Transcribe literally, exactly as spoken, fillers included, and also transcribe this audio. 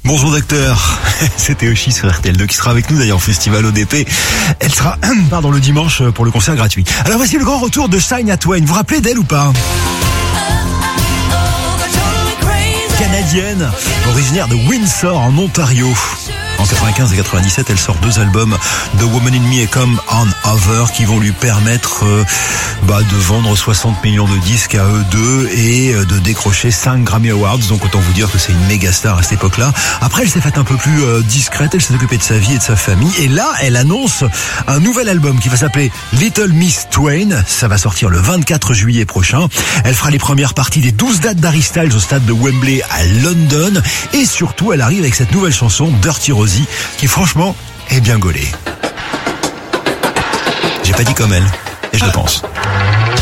Bonjour docteur, c'était Oshi sur R T L deux qui sera avec nous d'ailleurs au Festival O D P. Elle sera pardon, le dimanche pour le concert gratuit. Alors voici le grand retour de Shania Twain. Vous vous rappelez d'elle ou pas? Canadienne, originaire de Windsor en Ontario. En quatre-vingt-quinze et quatre-vingt-dix-sept, elle sort deux albums, The Woman in Me et Come On Over, qui vont lui permettre euh, bah, de vendre soixante millions de disques à eux deux et euh, de décrocher cinq Grammy Awards. Donc autant vous dire que c'est une méga star à cette époque-là. Après, elle s'est faite un peu plus euh, discrète, elle s'est occupée de sa vie et de sa famille. Et là, elle annonce un nouvel album qui va s'appeler Little Miss Twain. Ça va sortir le vingt-quatre juillet prochain. Elle fera les premières parties des douze dates d'Harry Styles au stade de Wembley à London. Et surtout, elle arrive avec cette nouvelle chanson, Dirty Rosie, qui franchement est bien gaulée. J'ai pas dit comme elle, et je le pense.